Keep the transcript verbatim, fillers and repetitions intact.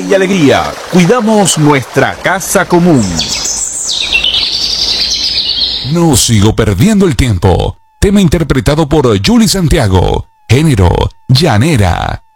y alegría. Cuidamos nuestra casa común. No sigo perdiendo el tiempo. Tema interpretado por Yuli Santiago. Género, llanera.